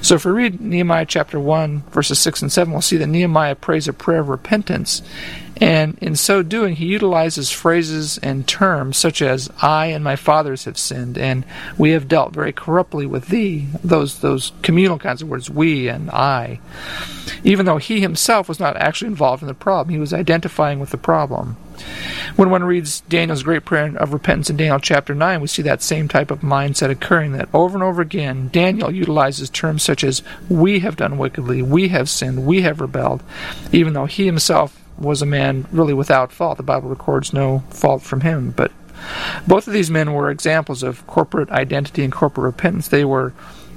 So if we read Nehemiah chapter 1, verses 6 and 7, we'll see that Nehemiah prays a prayer of repentance. And in so doing, he utilizes phrases and terms such as, I and my fathers have sinned, and we have dealt very corruptly with thee. Those communal kinds of words, we and I. Even though he himself was not actually involved in the problem, he was identifying with the problem. When one reads Daniel's great prayer of repentance in Daniel chapter 9, we see that same type of mindset occurring, that over and over again, Daniel utilizes terms such as, we have done wickedly, we have sinned, we have rebelled, even though he himself was a man really without fault. The Bible records no fault from him. But both of these men were examples of corporate identity and corporate repentance. They were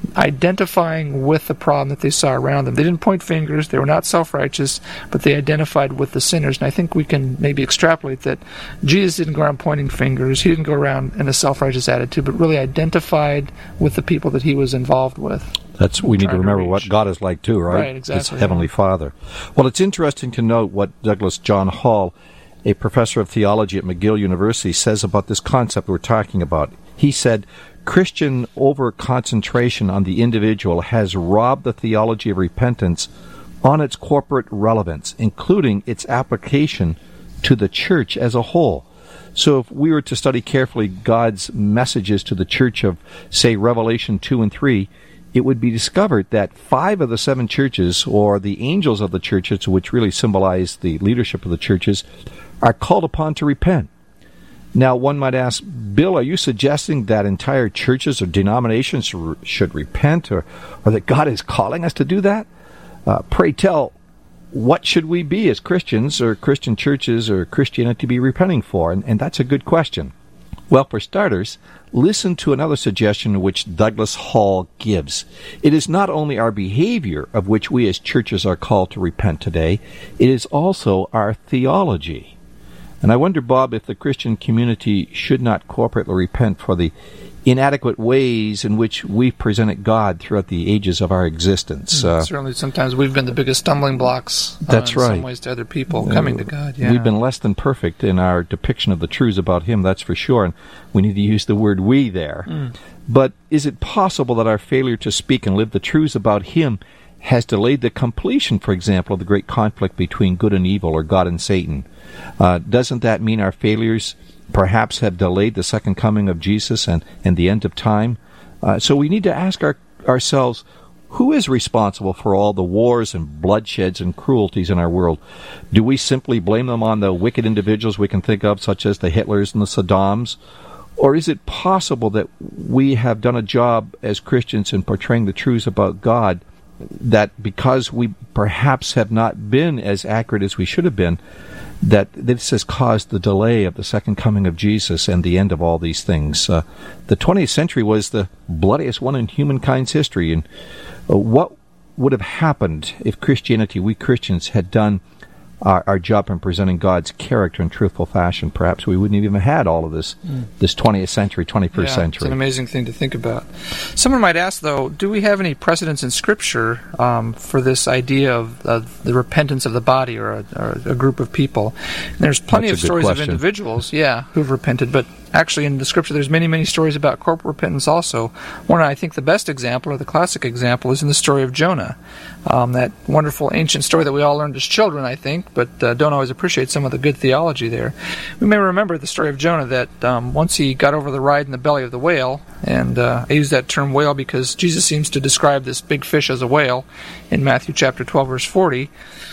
identifying with the problem that they saw around them. They didn't point fingers. They were not self-righteous, but they identified with the sinners. And I think we can maybe extrapolate that Jesus didn't go around pointing fingers. He didn't go around in a self-righteous attitude, but really identified with the people that he was involved with. We need to remember what God is like too, right? Right, exactly. It's Heavenly Father. Well, it's interesting to note what Douglas John Hall, a professor of theology at McGill University, says about this concept we're talking about. He said, Christian over-concentration on the individual has robbed the theology of repentance on its corporate relevance, including its application to the church as a whole. So if we were to study carefully God's messages to the church of, say, Revelation 2 and 3, it would be discovered that 5 of the 7 churches, or the angels of the churches, which really symbolize the leadership of the churches, are called upon to repent. Now, one might ask, Bill, are you suggesting that entire churches or denominations should repent, or that God is calling us to do that? Pray tell, what should we be as Christians, or Christian churches, or Christianity be repenting for? And that's a good question. Well, for starters, listen to another suggestion which Douglas Hall gives. It is not only our behavior of which we as churches are called to repent today, it is also our theology. And I wonder, Bob, if the Christian community should not corporately repent for the inadequate ways in which we've presented God throughout the ages of our existence. Certainly, sometimes we've been the biggest stumbling blocks in some ways to other people coming to God. Yeah. We've been less than perfect in our depiction of the truths about Him, that's for sure, and we need to use the word we there. But is it possible that our failure to speak and live the truths about Him has delayed the completion, for example, of the great conflict between good and evil, or God and Satan? Doesn't that mean our failures perhaps have delayed the second coming of Jesus and the end of time? So we need to ask ourselves, who is responsible for all the wars and bloodsheds and cruelties in our world? Do we simply blame them on the wicked individuals we can think of, such as the Hitlers and the Saddams? Or is it possible that we have done a job as Christians in portraying the truths about God, that because we perhaps have not been as accurate as we should have been, that this has caused the delay of the second coming of Jesus and the end of all these things? The 20th century was the bloodiest one in humankind's history, and what would have happened if Christianity, we Christians, had done our job in presenting God's character in truthful fashion? Perhaps we wouldn't have even had all of this 20th century, 21st century. It's an amazing thing to think about. Someone might ask, though, do we have any precedents in Scripture for this idea of the repentance of the body, or a group of people? And there's plenty of stories of individuals, who've repented, but actually in the Scripture there's many, many stories about corporate repentance also. One, I think the best example, or the classic example, is in the story of Jonah. That wonderful ancient story that we all learned as children, I think, but don't always appreciate some of the good theology there. We may remember the story of Jonah, that once he got over the ride in the belly of the whale, and I use that term whale because Jesus seems to describe this big fish as a whale in Matthew chapter 12, verse 40.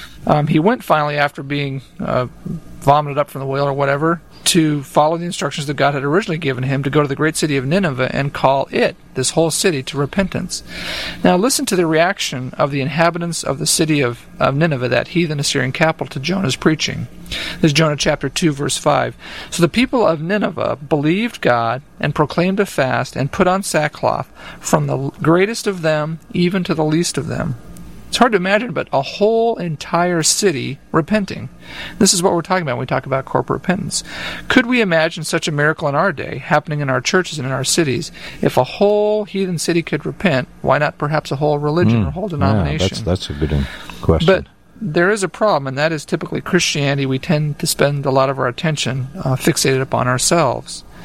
He went finally, after being vomited up from the whale or whatever, to follow the instructions that God had originally given him to go to the great city of Nineveh and call this whole city, to repentance. Now listen to the reaction of the inhabitants of the city of Nineveh, that heathen Assyrian capital, to Jonah's preaching. This is Jonah chapter 2, verse 5. So the people of Nineveh believed God and proclaimed a fast and put on sackcloth, from the greatest of them even to the least of them. It's hard to imagine, but a whole entire city repenting. This is what we're talking about when we talk about corporate repentance. Could we imagine such a miracle in our day, happening in our churches and in our cities? If a whole heathen city could repent, why not perhaps a whole religion or a whole denomination? Yeah, that's a good question. But there is a problem, and that is typically Christianity. We tend to spend a lot of our attention fixated upon ourselves.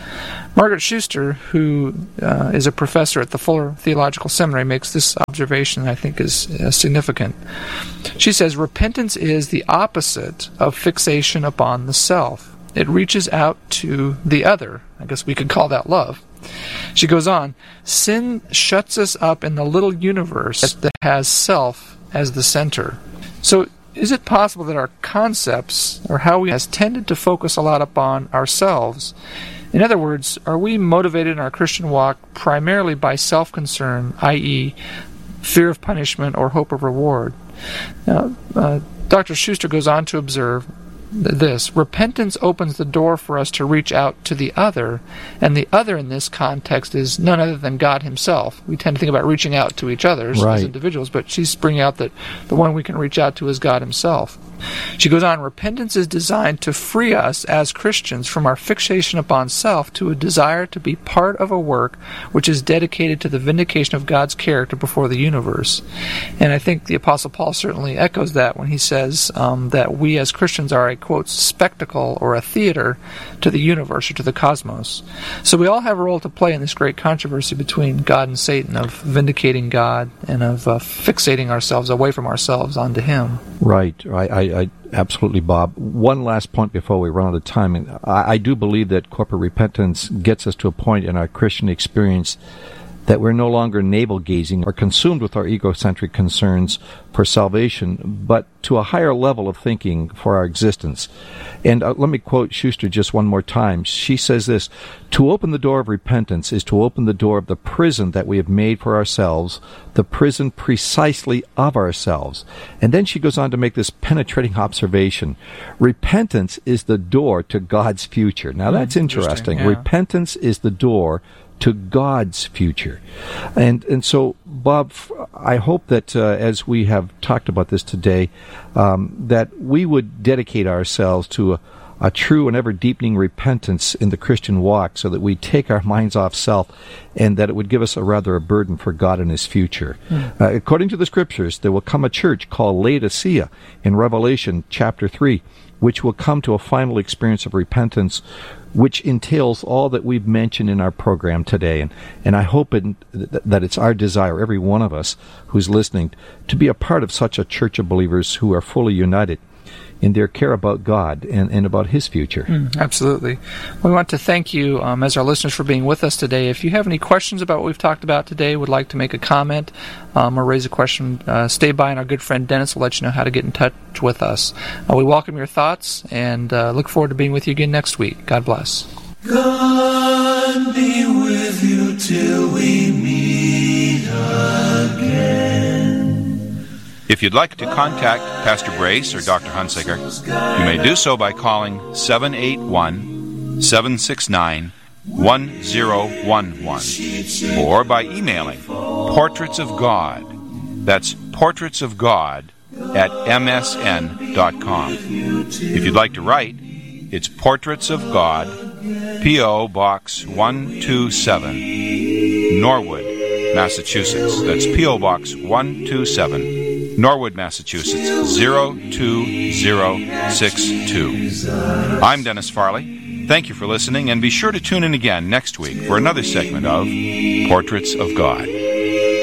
Margaret Schuster, who is a professor at the Fuller Theological Seminary, makes this observation I think is significant. She says, repentance is the opposite of fixation upon the self. It reaches out to the other. I guess we could call that love. She goes on, sin shuts us up in the little universe that has self as the center. So is it possible that our concepts, or how we has tended to focus a lot upon ourselves? In other words, are we motivated in our Christian walk primarily by self-concern, i.e., fear of punishment or hope of reward? Now, Dr. Schuster goes on to observe this. Repentance opens the door for us to reach out to the other, and the other in this context is none other than God himself. We tend to think about reaching out to each other as individuals, but she's bringing out that the one we can reach out to is God himself. She goes on, repentance is designed to free us as Christians from our fixation upon self to a desire to be part of a work which is dedicated to the vindication of God's character before the universe. And I think the Apostle Paul certainly echoes that when he says that we as Christians are a, quote, spectacle or a theater to the universe or to the cosmos. So we all have a role to play in this great controversy between God and Satan of vindicating God and of fixating ourselves away from ourselves onto him. Right. I absolutely, Bob. One last point before we run out of time. I do believe that corporate repentance gets us to a point in our Christian experience that we're no longer navel-gazing or consumed with our egocentric concerns for salvation, but to a higher level of thinking for our existence. And let me quote Schuster just one more time. She says this, to open the door of repentance is to open the door of the prison that we have made for ourselves, the prison precisely of ourselves. And then she goes on to make this penetrating observation. Repentance is the door to God's future. Now that's interesting. Yeah. Repentance is the door to God's future. And so, Bob, I hope that as we have talked about this today, that we would dedicate ourselves to a true and ever-deepening repentance in the Christian walk so that we take our minds off self and that it would give us a burden for God and his future. According to the Scriptures, there will come a church called Laodicea in Revelation chapter 3, which will come to a final experience of repentance, which entails all that we've mentioned in our program today. And I hope that it's our desire, every one of us who's listening, to be a part of such a church of believers who are fully united in their care about God and about his future. Absolutely. We want to thank you as our listeners for being with us today. If you have any questions about what we've talked about today, would like to make a comment or raise a question, stay by and our good friend Dennis will let you know how to get in touch with us. We welcome your thoughts and look forward to being with you again next week. God bless. God be with you till we meet again. If you'd like to contact Pastor Brace or Dr. Hunsaker, you may do so by calling 781-769-1011 or by emailing Portraits of God. That's Portraits of God at msn.com. If you'd like to write, it's Portraits of God, P.O. Box 127, Norwood, Massachusetts. That's P.O. Box 127, Norwood, Massachusetts, 02062. I'm Dennis Farley. Thank you for listening, and be sure to tune in again next week for another segment of Portraits of God.